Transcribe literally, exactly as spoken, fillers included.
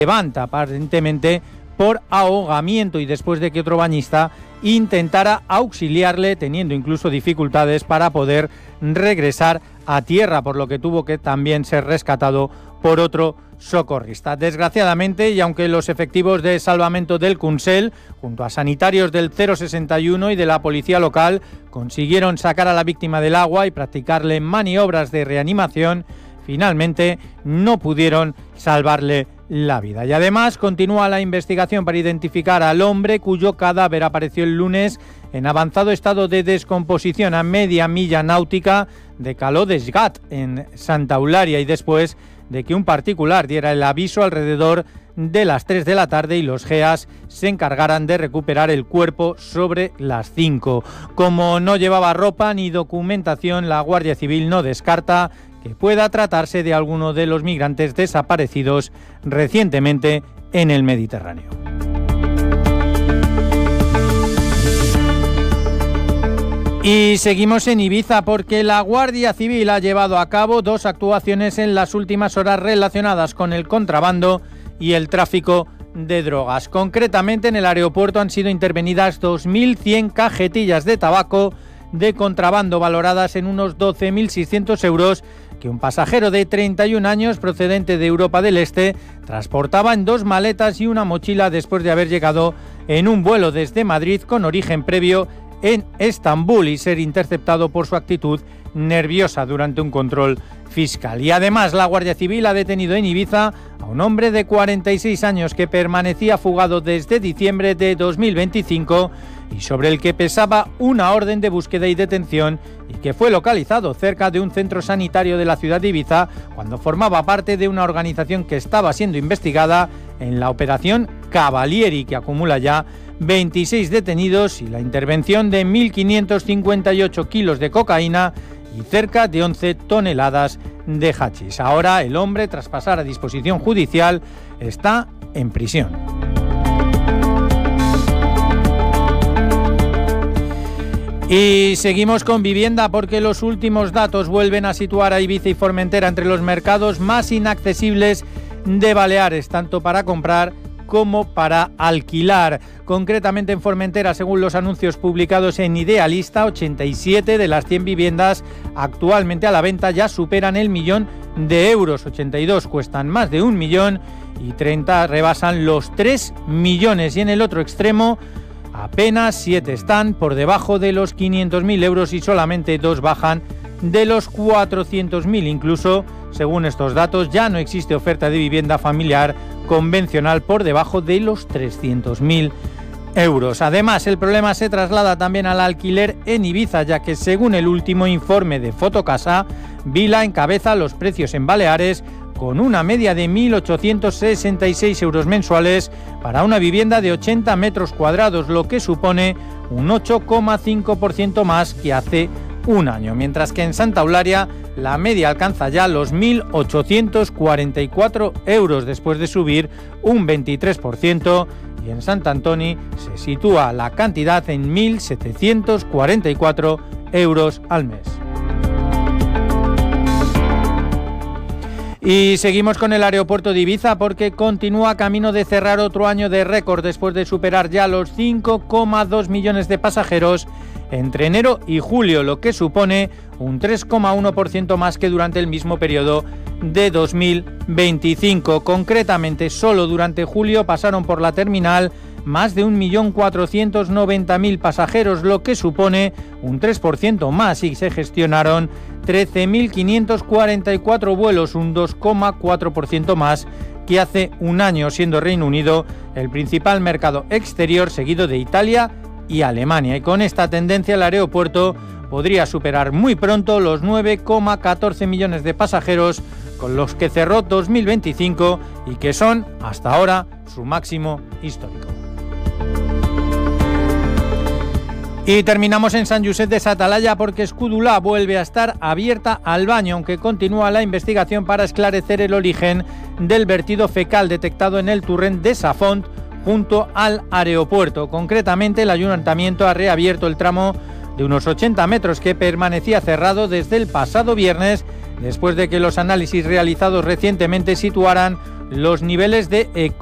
levanta aparentemente por ahogamiento y después de que otro bañista intentara auxiliarle, teniendo incluso dificultades para poder regresar a tierra, por lo que tuvo que también ser rescatado por otro socorrista. Desgraciadamente, y aunque los efectivos de salvamento del Consell, junto a sanitarios del cero sesenta y uno y de la policía local, consiguieron sacar a la víctima del agua y practicarle maniobras de reanimación, finalmente no pudieron salvarle la vida. Y además continúa la investigación para identificar al hombre cuyo cadáver apareció el lunes en avanzado estado de descomposición a media milla náutica de Caló d'Esgat, en Santa Eulària, y después de que un particular diera el aviso alrededor de las tres de la tarde y los G E A S se encargaran de recuperar el cuerpo sobre las cinco. Como no llevaba ropa ni documentación, la Guardia Civil no descarta que pueda tratarse de alguno de los migrantes desaparecidos recientemente en el Mediterráneo. Y seguimos en Ibiza porque la Guardia Civil ha llevado a cabo dos actuaciones en las últimas horas relacionadas con el contrabando y el tráfico de drogas. Concretamente, en el aeropuerto han sido intervenidas dos mil cien cajetillas de tabaco de contrabando valoradas en unos doce mil seiscientos euros que un pasajero de treinta y un años procedente de Europa del Este transportaba en dos maletas y una mochila después de haber llegado en un vuelo desde Madrid con origen previo en Estambul y ser interceptado por su actitud nerviosa durante un control fiscal. Y además la Guardia Civil ha detenido en Ibiza a un hombre de cuarenta y seis años que permanecía fugado desde diciembre de dos mil veinticinco y sobre el que pesaba una orden de búsqueda y detención y que fue localizado cerca de un centro sanitario de la ciudad de Ibiza cuando formaba parte de una organización que estaba siendo investigada en la operación Cavalieri, que acumula ya veintiséis detenidos y la intervención de mil quinientos cincuenta y ocho kilos de cocaína y cerca de once toneladas de hachís. Ahora el hombre, tras pasar a disposición judicial, está en prisión. Y seguimos con vivienda porque los últimos datos vuelven a situar a Ibiza y Formentera entre los mercados más inaccesibles de Baleares, tanto para comprar como para alquilar. Concretamente en Formentera, según los anuncios publicados en Idealista, ochenta y siete de las cien viviendas actualmente a la venta ya superan el millón de euros. ochenta y dos cuestan más de un millón y treinta rebasan los tres millones. Y en el otro extremo, apenas siete están por debajo de los quinientos mil euros y solamente dos bajan de los cuatrocientos mil. Incluso, según estos datos, ya no existe oferta de vivienda familiar convencional por debajo de los trescientos mil euros. Además, el problema se traslada también al alquiler en Ibiza, ya que según el último informe de Fotocasa, Vila encabeza los precios en Baleares con una media de mil ochocientos sesenta y seis euros mensuales para una vivienda de ochenta metros cuadrados, lo que supone un ocho coma cinco por ciento más que hace un año, mientras que en Santa Eulària la media alcanza ya los mil ochocientos cuarenta y cuatro euros después de subir un veintitrés por ciento, y en Sant Antoni se sitúa la cantidad en mil setecientos cuarenta y cuatro euros al mes. Y seguimos con el aeropuerto de Ibiza porque continúa camino de cerrar otro año de récord después de superar ya los cinco coma dos millones de pasajeros entre enero y julio, lo que supone un tres coma uno por ciento más que durante el mismo periodo de dos mil veinticinco. Concretamente, solo durante julio pasaron por la terminal más de un millón cuatrocientos noventa mil pasajeros, lo que supone un tres por ciento más, y se gestionaron trece mil quinientos cuarenta y cuatro vuelos, un dos coma cuatro por ciento más que hace un año, siendo Reino Unido el principal mercado exterior, seguido de Italia y Alemania. Y con esta tendencia el aeropuerto podría superar muy pronto los nueve coma catorce millones de pasajeros con los que cerró dos mil veinticinco y que son hasta ahora su máximo histórico. Y terminamos en Sant Josep de sa Talaia porque Escudulá vuelve a estar abierta al baño, aunque continúa la investigación para esclarecer el origen del vertido fecal detectado en el torrent de Sa Font junto al aeropuerto. Concretamente, el ayuntamiento ha reabierto el tramo de unos ochenta metros que permanecía cerrado desde el pasado viernes después de que los análisis realizados recientemente situaran los niveles de